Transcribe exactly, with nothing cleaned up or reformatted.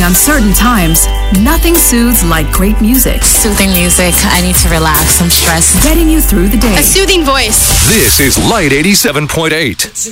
uncertain times, nothing soothes like great music. Soothing music. I need to relax. I'm stressed. Getting you through the day. A soothing voice. This is Light eighty-seven point eight.